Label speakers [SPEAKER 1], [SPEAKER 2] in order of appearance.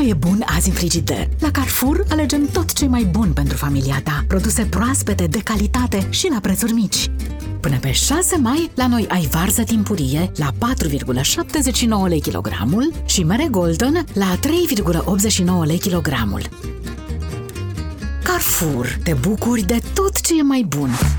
[SPEAKER 1] mai e bun azi în frigider? La Carrefour alegem tot ce e mai bun pentru familia ta. Produse proaspete, de calitate și la prețuri mici. Până pe 6 mai, la noi ai varză timpurie la 4,79 lei kilogramul și mere golden la 3,89 lei kilogramul. Carrefour, te bucuri de tot ce e mai bun!